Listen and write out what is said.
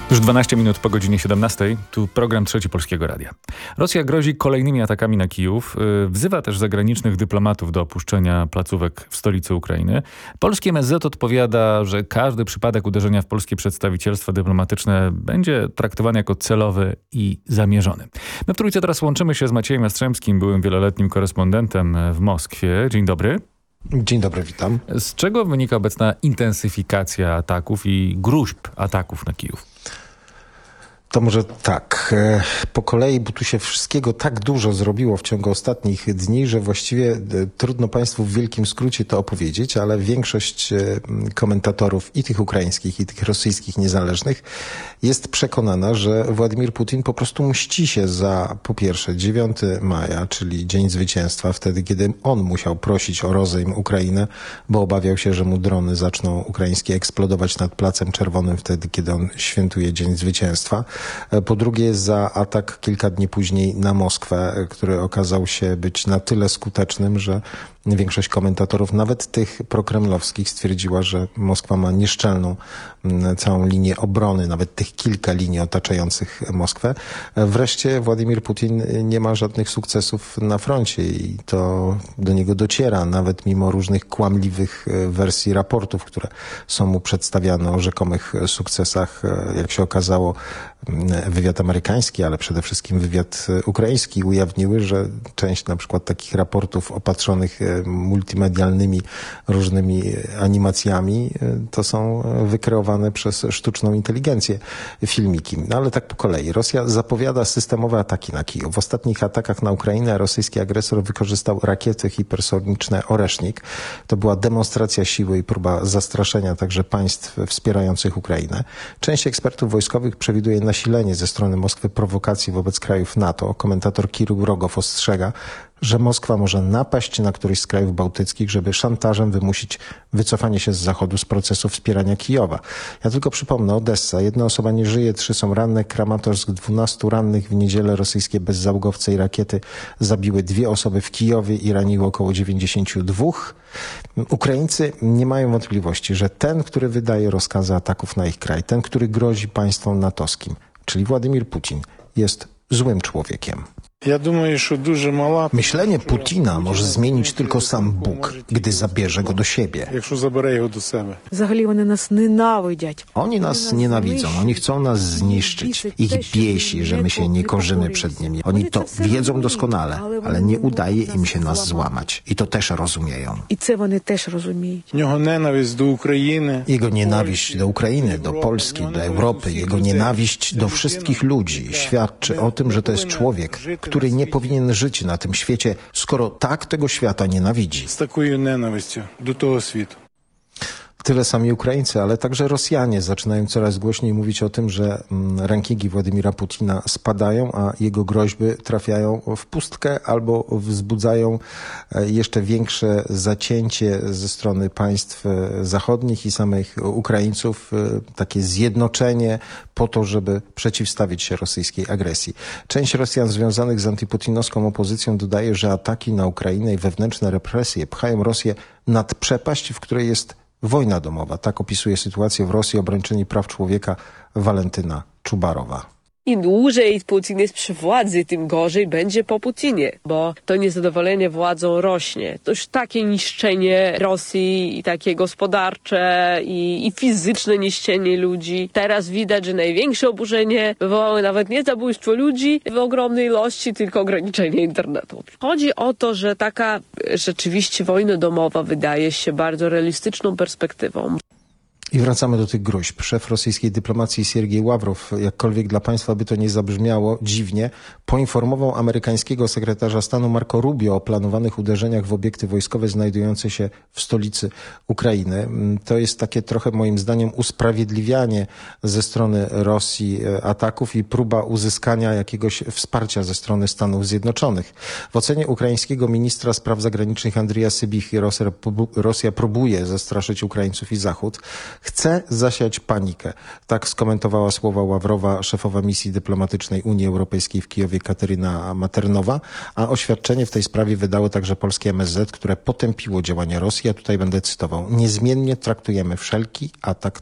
Już 12 minut po godzinie 17. Tu program Trzeci Polskiego Radia. Rosja grozi kolejnymi atakami na Kijów. Wzywa też zagranicznych dyplomatów do opuszczenia placówek w stolicy Ukrainy. Polskie MSZ odpowiada, że każdy przypadek uderzenia w polskie przedstawicielstwa dyplomatyczne będzie traktowany jako celowy i zamierzony. My w Trójce teraz łączymy się z Maciejem Jastrzębskim, byłym wieloletnim korespondentem w Moskwie. Dzień dobry. Dzień dobry, witam. Z czego wynika obecna intensyfikacja ataków i gruźb ataków na Kijów? To może tak, po kolei, bo tu się wszystkiego tak dużo zrobiło w ciągu ostatnich dni, że właściwie trudno Państwu w wielkim skrócie to opowiedzieć, ale większość komentatorów i tych ukraińskich, i tych rosyjskich niezależnych jest przekonana, że Władimir Putin po prostu mści się za, po pierwsze, 9 maja, czyli Dzień Zwycięstwa, wtedy, kiedy on musiał prosić o rozejm Ukrainę, bo obawiał się, że mu drony zaczną ukraińskie eksplodować nad Placem Czerwonym wtedy, kiedy on świętuje Dzień Zwycięstwa. Po drugie, za atak kilka dni później na Moskwę, który okazał się być na tyle skutecznym, że większość komentatorów, nawet tych prokremlowskich, stwierdziła, że Moskwa ma nieszczelną całą linię obrony, nawet tych kilka linii otaczających Moskwę. Wreszcie Władimir Putin nie ma żadnych sukcesów na froncie i to do niego dociera, nawet mimo różnych kłamliwych wersji raportów, które są mu przedstawiane o rzekomych sukcesach. Jak się okazało, wywiad amerykański, ale przede wszystkim wywiad ukraiński ujawniły, że część na przykład takich raportów opatrzonych multimedialnymi różnymi animacjami to są wykreowane przez sztuczną inteligencję filmiki. No ale tak po kolei. Rosja zapowiada systemowe ataki na Kijów. W ostatnich atakach na Ukrainę rosyjski agresor wykorzystał rakiety hipersoniczne Oresznik. To była demonstracja siły i próba zastraszenia także państw wspierających Ukrainę. Część ekspertów wojskowych przewiduje nasilenie ze strony Moskwy prowokacji wobec krajów NATO. Komentator Kirył Rogow ostrzega, że Moskwa może napaść na któryś z krajów bałtyckich, żeby szantażem wymusić wycofanie się z Zachodu z procesu wspierania Kijowa. Ja tylko przypomnę, Odessa, 1 osoba nie żyje, 3 są ranne, Kramatorsk, 12 rannych. W niedzielę rosyjskie bezzałogowce i rakiety zabiły 2 osoby w Kijowie i raniły około 92. Ukraińcy nie mają wątpliwości, że ten, który wydaje rozkazy ataków na ich kraj, ten, który grozi państwom natowskim, czyli Władimir Putin, jest złym człowiekiem. Myślenie Putina może zmienić tylko sam Bóg, gdy zabierze go do siebie. Oni nas nienawidzą, oni chcą nas zniszczyć. Ich biesi, że my się nie korzymy przed nimi. Oni to wiedzą doskonale, ale nie udaje im się nas złamać. I to też rozumieją. Jego nienawiść do Ukrainy, do Polski, do Europy, jego nienawiść do wszystkich ludzi świadczy o tym, że to jest człowiek, który nie powinien żyć na tym świecie, skoro tak tego świata nienawidzi. Z taką nienawiścią do tego świata. Tyle sami Ukraińcy, ale także Rosjanie zaczynają coraz głośniej mówić o tym, że rankingi Władimira Putina spadają, a jego groźby trafiają w pustkę albo wzbudzają jeszcze większe zacięcie ze strony państw zachodnich i samych Ukraińców, takie zjednoczenie po to, żeby przeciwstawić się rosyjskiej agresji. Część Rosjan związanych z antyputinowską opozycją dodaje, że ataki na Ukrainę i wewnętrzne represje pchają Rosję nad przepaść, w której jest wojna domowa. Tak opisuje sytuację w Rosji obrończyni praw człowieka Walentyna Czubarowa. Im dłużej Putin jest przy władzy, tym gorzej będzie po Putinie, bo to niezadowolenie władzą rośnie. To już takie niszczenie Rosji i takie gospodarcze i fizyczne niszczenie ludzi. Teraz widać, że największe oburzenie wywołało nawet nie zabójstwo ludzi w ogromnej ilości, tylko ograniczenie internetu. Chodzi o to, że taka rzeczywiście wojna domowa wydaje się bardzo realistyczną perspektywą. I wracamy do tych gruźb. Szef rosyjskiej dyplomacji Siergiej Ławrow, jakkolwiek dla państwa by to nie zabrzmiało dziwnie, poinformował amerykańskiego sekretarza stanu Marco Rubio o planowanych uderzeniach w obiekty wojskowe znajdujące się w stolicy Ukrainy. To jest takie trochę moim zdaniem usprawiedliwianie ze strony Rosji ataków i próba uzyskania jakiegoś wsparcia ze strony Stanów Zjednoczonych. W ocenie ukraińskiego ministra spraw zagranicznych Andrija Sybichy Rosja próbuje zastraszyć Ukraińców i Zachód. Chce zasiać panikę. Tak skomentowała słowa Ławrowa szefowa misji dyplomatycznej Unii Europejskiej w Kijowie Kateryna Maternowa, a oświadczenie w tej sprawie wydało także polskie MSZ, które potępiło działania Rosji. Ja tutaj będę cytował. Niezmiennie traktujemy wszelki atak